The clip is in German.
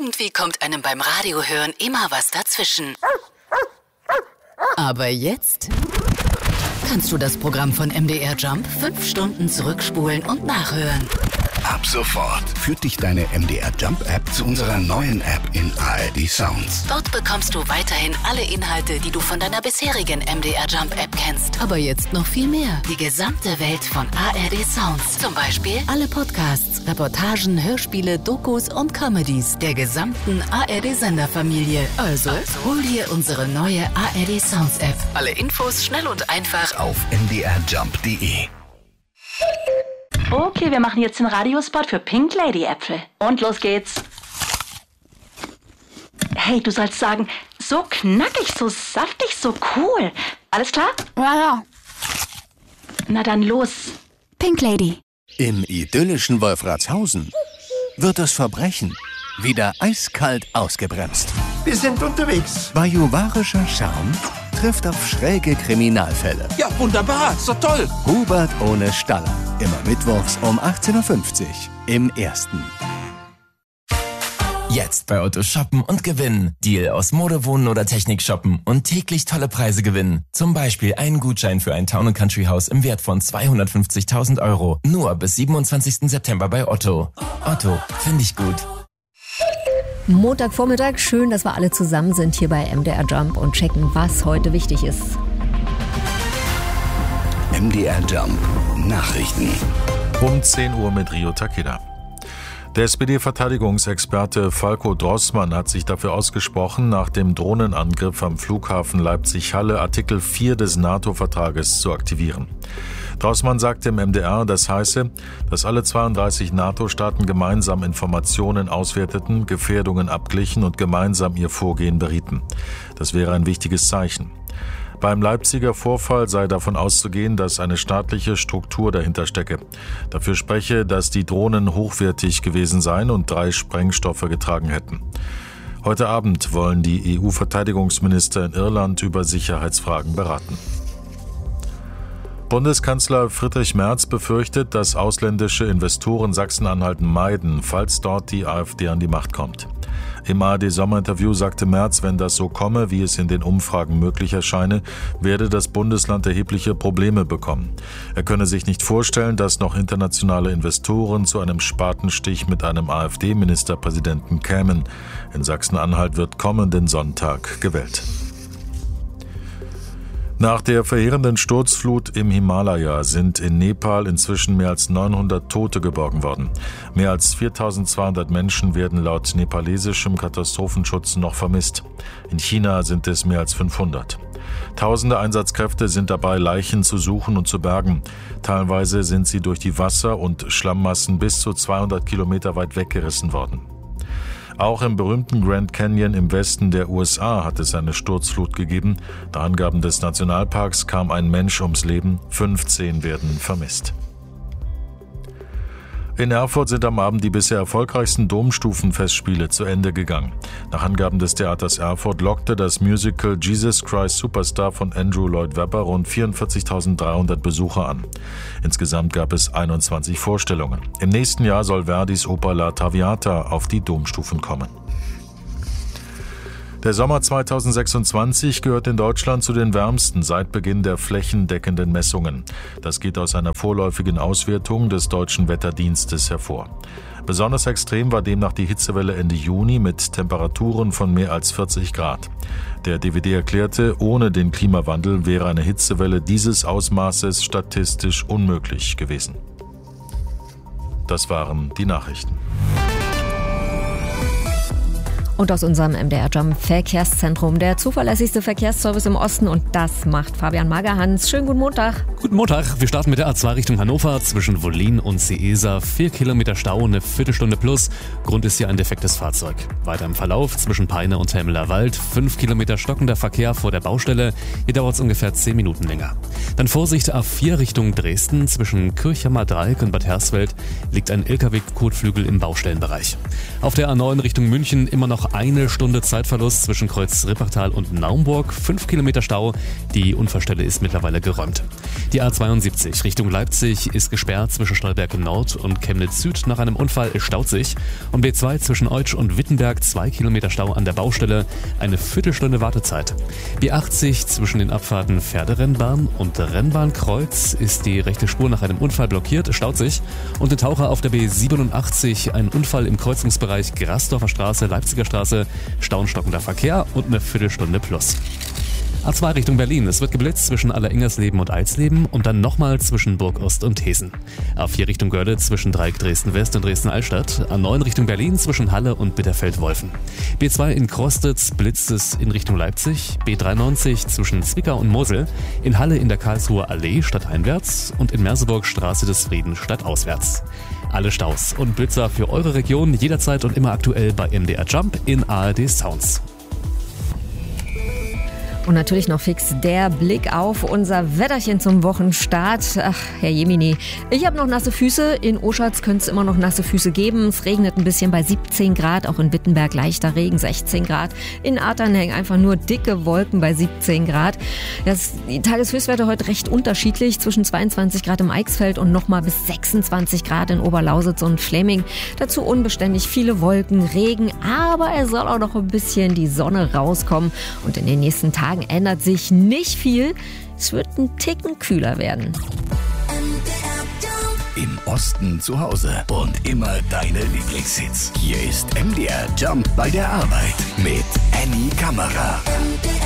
Irgendwie kommt einem beim Radiohören immer was dazwischen. Aber jetzt kannst du das Programm von MDR Jump 5 Stunden zurückspulen und nachhören. Ab sofort führt dich deine MDR Jump App zu unserer neuen App in ARD Sounds. Dort bekommst du weiterhin alle Inhalte, die du von deiner bisherigen MDR Jump App kennst. Aber jetzt noch viel mehr. Die gesamte Welt von ARD Sounds. Zum Beispiel alle Podcasts, Reportagen, Hörspiele, Dokus und Comedies der gesamten ARD-Senderfamilie. Also hol dir unsere neue ARD Sounds App. Alle Infos schnell und einfach Auf mdrjump.de. Okay, wir machen jetzt den Radiospot für Pink Lady Äpfel. Und los geht's. Hey, du sollst sagen, so knackig, so saftig, so cool. Alles klar? Ja. Na dann los. Pink Lady. Im idyllischen Wolfratshausen wird das Verbrechen wieder eiskalt ausgebremst. Wir sind unterwegs. Bajuwarischer Charme trifft auf schräge Kriminalfälle. Ja, wunderbar. Ist doch toll. Hubert ohne Staller. Immer mittwochs um 18.50 Uhr im Ersten. Jetzt bei Otto shoppen und gewinnen. Deal aus Mode, Wohnen oder Technik shoppen und täglich tolle Preise gewinnen. Zum Beispiel einen Gutschein für ein Town & Country Haus im Wert von 250.000 €. Nur bis 27. September bei Otto. Otto, finde ich gut. Montagvormittag, schön, dass wir alle zusammen sind hier bei MDR Jump und checken, was heute wichtig ist. MDR Jump Nachrichten. Um 10 Uhr mit Rio Takeda. Der SPD-Verteidigungsexperte Falko Drossmann hat sich dafür ausgesprochen, nach dem Drohnenangriff am Flughafen Leipzig-Halle Artikel 4 des NATO-Vertrages zu aktivieren. Drossmann sagte im MDR, das heiße, dass alle 32 NATO-Staaten gemeinsam Informationen auswerteten, Gefährdungen abglichen und gemeinsam ihr Vorgehen berieten. Das wäre ein wichtiges Zeichen. Beim Leipziger Vorfall sei davon auszugehen, dass eine staatliche Struktur dahinter stecke. Dafür spreche, dass die Drohnen hochwertig gewesen seien und 3 Sprengstoffe getragen hätten. Heute Abend wollen die EU-Verteidigungsminister in Irland über Sicherheitsfragen beraten. Bundeskanzler Friedrich Merz befürchtet, dass ausländische Investoren Sachsen-Anhalt meiden, falls dort die AfD an die Macht kommt. Im ARD-Sommerinterview sagte Merz, wenn das so komme, wie es in den Umfragen möglich erscheine, werde das Bundesland erhebliche Probleme bekommen. Er könne sich nicht vorstellen, dass noch internationale Investoren zu einem Spatenstich mit einem AfD-Ministerpräsidenten kämen. In Sachsen-Anhalt wird kommenden Sonntag gewählt. Nach der verheerenden Sturzflut im Himalaya sind in Nepal inzwischen mehr als 900 Tote geborgen worden. Mehr als 4.200 Menschen werden laut nepalesischem Katastrophenschutz noch vermisst. In China sind es mehr als 500. Tausende Einsatzkräfte sind dabei, Leichen zu suchen und zu bergen. Teilweise sind sie durch die Wasser- und Schlammmassen bis zu 200 Kilometer weit weggerissen worden. Auch im berühmten Grand Canyon im Westen der USA hat es eine Sturzflut gegeben. Nach Angaben des Nationalparks kam ein Mensch ums Leben, 15 werden vermisst. In Erfurt sind am Abend die bisher erfolgreichsten Domstufenfestspiele zu Ende gegangen. Nach Angaben des Theaters Erfurt lockte das Musical Jesus Christ Superstar von Andrew Lloyd Webber rund 44.300 Besucher an. Insgesamt gab es 21 Vorstellungen. Im nächsten Jahr soll Verdis Oper La Traviata auf die Domstufen kommen. Der Sommer 2026 gehört in Deutschland zu den wärmsten seit Beginn der flächendeckenden Messungen. Das geht aus einer vorläufigen Auswertung des Deutschen Wetterdienstes hervor. Besonders extrem war demnach die Hitzewelle Ende Juni mit Temperaturen von mehr als 40 Grad. Der DWD erklärte, ohne den Klimawandel wäre eine Hitzewelle dieses Ausmaßes statistisch unmöglich gewesen. Das waren die Nachrichten. Und aus unserem MDR Jump Verkehrszentrum, der zuverlässigste Verkehrsservice im Osten, und das macht Fabian Magerhans. Schönen guten Montag. Guten Montag, wir starten mit der A2 Richtung Hannover zwischen Wollin und Seesa. 4 Kilometer Stau, eine Viertelstunde plus. Grund ist hier ein defektes Fahrzeug. Weiter im Verlauf zwischen Peine und Helmeler Wald. 5 Kilometer stockender Verkehr vor der Baustelle. Hier dauert es ungefähr 10 Minuten länger. Dann Vorsicht, A4 Richtung Dresden zwischen Kirchhammer Dreieck und Bad Hersfeld liegt ein LKW-Kotflügel im Baustellenbereich. Auf der A9 Richtung München immer noch noch 1 Stunde Zeitverlust zwischen Kreuz Rippertal und Naumburg. 5 Kilometer Stau. Die Unfallstelle ist mittlerweile geräumt. Die A72 Richtung Leipzig ist gesperrt zwischen Stolberg Nord und Chemnitz Süd. Nach einem Unfall staut sich. Und B2 zwischen Eutsch und Wittenberg 2 Kilometer Stau an der Baustelle. Eine Viertelstunde Wartezeit. B80 zwischen den Abfahrten Pferderennbahn und Rennbahnkreuz ist die rechte Spur nach einem Unfall blockiert, staut sich. Und in Taucher auf der B87 ein Unfall im Kreuzungsbereich Grasdorfer Straße, Leipziger Straße, stauenstockender Verkehr und eine Viertelstunde plus. A2 Richtung Berlin. Es wird geblitzt zwischen Alleringersleben und Eisleben und dann nochmal zwischen Burgost und Hesen. A4 Richtung Görde zwischen Dreieck Dresden-West und Dresden-Altstadt. A9 Richtung Berlin zwischen Halle und Bitterfeld-Wolfen. B2 in Krostitz blitzt es in Richtung Leipzig. B93 zwischen Zwickau und Mosel. In Halle in der Karlsruher Allee stadteinwärts und in Merseburg Straße des Friedens stadtauswärts. Alle Staus und Blitzer für eure Region jederzeit und immer aktuell bei MDR Jump in ARD Sounds. Und natürlich noch fix der Blick auf unser Wetterchen zum Wochenstart. Ach, Herr Jemini, ich habe noch nasse Füße. In Oschatz könnte es immer noch nasse Füße geben. Es regnet ein bisschen bei 17 Grad, auch in Wittenberg leichter Regen, 16 Grad. In Attern hängen einfach nur dicke Wolken bei 17 Grad. Die Tageshöchstwerte heute recht unterschiedlich, zwischen 22 Grad im Eichsfeld und nochmal bis 26 Grad in Oberlausitz und Fläming. Dazu unbeständig viele Wolken, Regen, aber es soll auch noch ein bisschen die Sonne rauskommen. Und in den nächsten Tagen ändert sich nicht viel. Es wird ein Ticken kühler werden. Im Osten zu Hause und immer deine Lieblingshits. Hier ist MDR Jump bei der Arbeit mit Annie Kammerer.